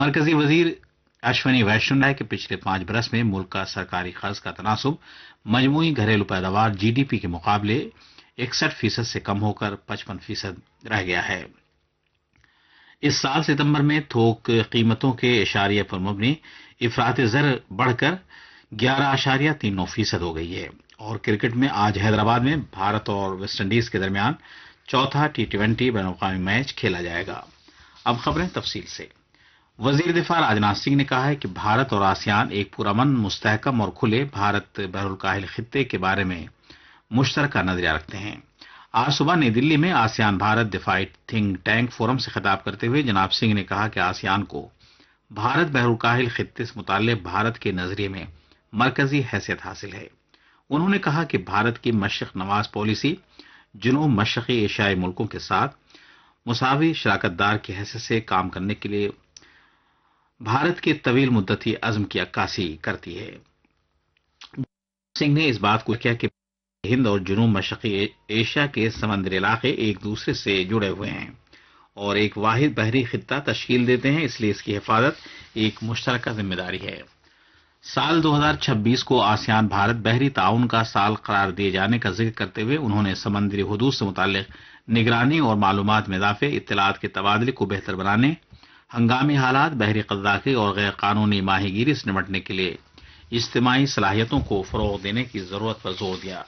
مرکزی وزیر اشونی ویشنو نے کہ پچھلے 5 برس میں ملک کا سرکاری قرض کا تناسب مجموعی گھریلو پیداوار جی ڈی پی کے مقابلے 61% سے کم ہو کر 55% رہ گیا ہے۔ اس سال ستمبر میں تھوک قیمتوں کے اشاریہ پر مبنی افراط زر بڑھ کر 11.39% ہو گئی ہے، اور کرکٹ میں آج حیدرآباد میں بھارت اور ویسٹ انڈیز کے درمیان چوتھا T20 بین الاقوامی میچ کھیلا جائے گا۔ اب خبریں تفصیل سے۔ وزیر دفاع راجناتھ سنگھ نے کہا ہے کہ بھارت اور آسیان ایک پرامن، مستحکم اور کھلے بھارت بحر الکاہل خطے کے بارے میں مشترکہ نظریہ رکھتے ہیں۔ آج صبح نئی دلی میں آسیان بھارت دفاعی تھنک ٹینک فورم سے خطاب کرتے ہوئے جناب سنگھ نے کہا کہ آسیان کو بھارت بحر الکاہل خطے سے متعلق بھارت کے نظریے میں مرکزی حیثیت حاصل ہے۔ انہوں نے کہا کہ بھارت کی مشرق نواز پالیسی جنوب مشرقی ایشیائی ملکوں کے ساتھ مساوی شراکت دار کی حیثیت سے کام کرنے کے لیے بھارت کے طویل مدتی عزم کی عکاسی کرتی ہے۔ سنگھ نے اس بات کو کیا کہ ہند اور جنوب مشرقی ایشیا کے سمندری علاقے ایک دوسرے سے جڑے ہوئے ہیں اور ایک واحد بحری خطہ تشکیل دیتے ہیں، اس لیے اس کی حفاظت ایک مشترکہ ذمہ داری ہے۔ سال 2026 کو آسیان بھارت بحری تعاون کا سال قرار دیے جانے کا ذکر کرتے ہوئے انہوں نے سمندری حدود سے متعلق نگرانی اور معلومات میں اضافے، اطلاعات کے تبادلے کو بہتر بنانے، ہنگامی حالات، بحری قزاقی اور غیر قانونی ماہی گیری سے نمٹنے کے لیے اجتماعی صلاحیتوں کو فروغ دینے کی ضرورت پر زور دیا۔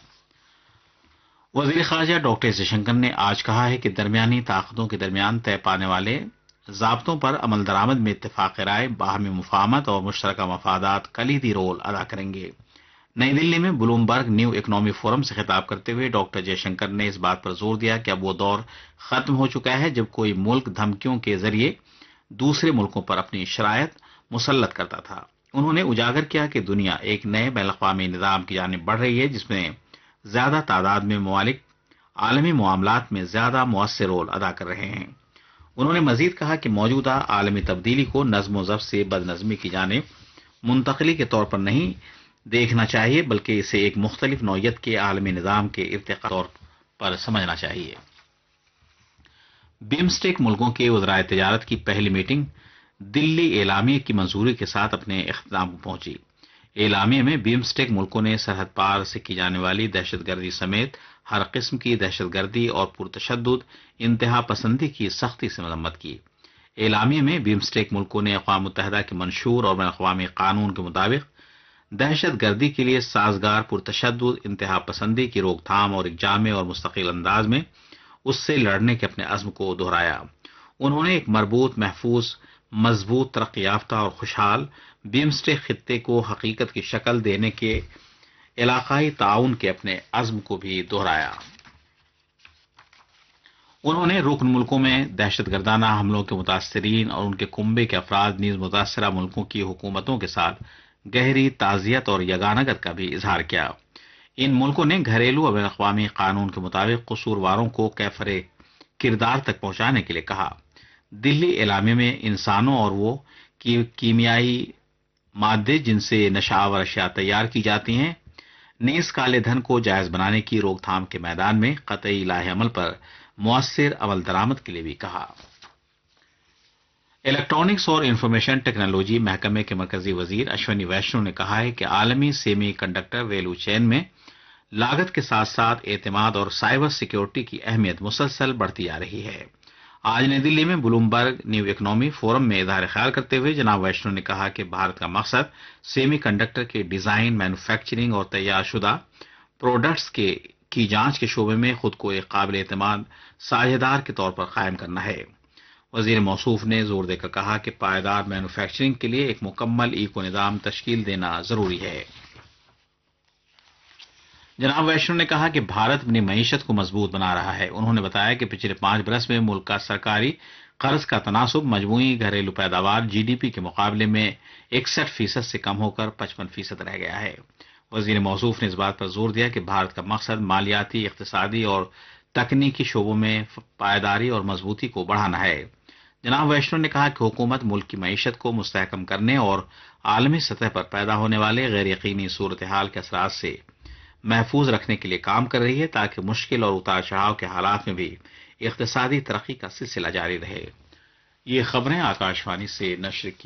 وزیر خارجہ ڈاکٹر جے شنکر نے آج کہا ہے کہ درمیانی طاقتوں کے درمیان طے پانے والے ضابطوں پر عمل درآمد میں اتفاق رائے، باہمی مفاہمت اور مشترکہ مفادات کلیدی رول ادا کریں گے۔ نئی دلی میں بلومبرگ نیو اکنامی فورم سے خطاب کرتے ہوئے ڈاکٹر جے شنکر نے اس بات پر زور دیا کہ اب وہ دور ختم ہو چکا ہے جب کوئی ملک دھمکیوں کے ذریعے دوسرے ملکوں پر اپنی شرائط مسلط کرتا تھا۔ انہوں نے اجاگر کیا کہ دنیا ایک نئے بین الاقوامی نظام کی جانب بڑھ رہی ہے جس میں زیادہ تعداد میں ممالک عالمی معاملات میں زیادہ مؤثر رول ادا کر رہے ہیں۔ انہوں نے مزید کہا کہ موجودہ عالمی تبدیلی کو نظم و ضبط سے بد نظمی کی جانب منتقلی کے طور پر نہیں دیکھنا چاہیے بلکہ اسے ایک مختلف نوعیت کے عالمی نظام کے ارتقاء کے طور پر سمجھنا چاہیے۔ بمسٹیک ملکوں کے وزرائے تجارت کی پہلی میٹنگ دلی اعلامیہ کی منظوری کے ساتھ اپنے اختتام کو پہنچی۔ اعلامیہ میں بمسٹیک ملکوں نے سرحد پار سے کی جانے والی دہشت گردی سمیت ہر قسم کی دہشت گردی اور پرتشدد انتہا پسندی کی سختی سے مذمت کی۔ اعلامیہ میں بمسٹیک ملکوں نے اقوام متحدہ کے منشور اور بین الاقوامی قانون کے مطابق دہشت گردی کے لیے سازگار پرتشدد انتہا پسندی کی روک تھام اور ایک جامع اور مستقل انداز میں اس سے لڑنے کے اپنے عزم کو دہرایا۔ انہوں نے ایک مربوط، محفوظ، مضبوط، ترقی یافتہ اور خوشحال بمسٹیک خطے کو حقیقت کی شکل دینے کے علاقائی تعاون کے اپنے عزم کو بھی دہرایا۔ انہوں نے رکن ملکوں میں دہشت گردانہ حملوں کے متاثرین اور ان کے کنبے کے افراد نیز متاثرہ ملکوں کی حکومتوں کے ساتھ گہری تعزیت اور یگانگت کا بھی اظہار کیا۔ ان ملکوں نے گھریلو اور بین الاقوامی قانون کے مطابق قصورواروں کو کیفر کردار تک پہنچانے کے لیے کہا۔ دلی اعلامیہ میں انسانوں اور وہ کیمیائی مادے جن سے نشہ اشیاء تیار کی جاتی ہیں نیز کالے دھن کو جائز بنانے کی روک تھام کے میدان میں قطعی لاہ عمل پر مؤثر عمل درآمد کے لیے بھی کہا۔ الیکٹرانکس اور انفارمیشن ٹیکنالوجی محکمے کے مرکزی وزیر اشونی ویشنو نے کہا ہے کہ عالمی سیمی کنڈکٹر ویلیو چین میں لاگت کے ساتھ ساتھ اعتماد اور سائبر سیکیورٹی کی اہمیت مسلسل بڑھتی جا رہی ہے۔ آج نئی دلی میں بلومبرگ نیو اکنامی فورم میں اظہار خیال کرتے ہوئے جناب ویشنو نے کہا کہ بھارت کا مقصد سیمی کنڈکٹر کے ڈیزائن، مینوفیکچرنگ اور تیار شدہ پروڈکٹس کی جانچ کے شعبے میں خود کو ایک قابل اعتماد ساجھیدار کے طور پر قائم کرنا ہے۔ وزیر موصوف نے زور دے کر کہا کہ پائیدار مینوفیکچرنگ کے لیے ایک مکمل ایکو نظام تشکیل دینا ضروری ہے۔ جناب ویشنو نے کہا کہ بھارت اپنی معیشت کو مضبوط بنا رہا ہے۔ انہوں نے بتایا کہ پچھلے 5 برس میں ملک کا سرکاری قرض کا تناسب مجموعی گھریلو پیداوار جی ڈی پی کے مقابلے میں 61% سے کم ہو کر 55% رہ گیا ہے۔ وزیر موصوف نے اس بات پر زور دیا کہ بھارت کا مقصد مالیاتی، اقتصادی اور تکنیکی شعبوں میں پائیداری اور مضبوطی کو بڑھانا ہے۔ جناب ویشنو نے کہا کہ حکومت ملک کی معیشت کو مستحکم کرنے اور عالمی سطح پر پیدا ہونے والے غیر یقینی صورتحال کے اثرات سے محفوظ رکھنے کے لیے کام کر رہی ہے تاکہ مشکل اور اتار چڑھاؤ کے حالات میں بھی اقتصادی ترقی کا سلسلہ جاری رہے۔ یہ خبریں آکاش وانی سے نشر کی